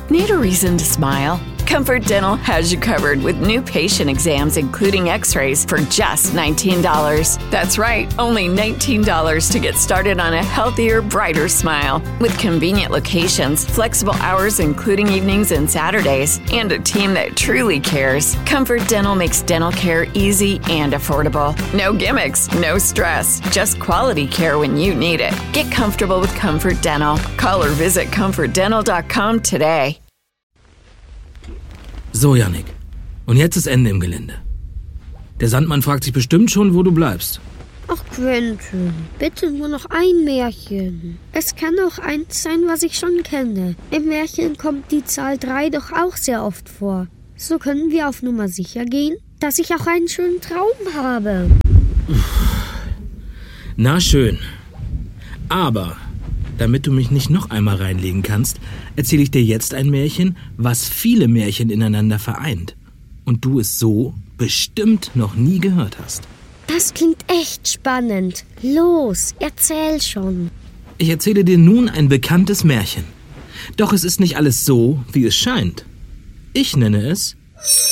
Need a reason to smile? Comfort Dental has you covered with new patient exams, including x-rays, for just $19. That's right, only $19 to get started on a healthier, brighter smile. With convenient locations, flexible hours including evenings and Saturdays, and a team that truly cares, Comfort Dental makes dental care easy and affordable. No gimmicks, no stress, just quality care when you need it. Get comfortable with Comfort Dental. Call or visit comfortdental.com today. So, Jannik. Und jetzt ist Ende im Gelände. Der Sandmann fragt sich bestimmt schon, wo du bleibst. Ach, Quentin, bitte nur noch ein Märchen. Es kann auch eins sein, was ich schon kenne. Im Märchen kommt die Zahl 3 doch auch sehr oft vor. So können wir auf Nummer sicher gehen, dass ich auch einen schönen Traum habe. Na schön. Aber damit du mich nicht noch einmal reinlegen kannst, erzähle ich dir jetzt ein Märchen, was viele Märchen ineinander vereint. Und du es so bestimmt noch nie gehört hast. Das klingt echt spannend. Los, erzähl schon. Ich erzähle dir nun ein bekanntes Märchen. Doch es ist nicht alles so, wie es scheint. Ich nenne es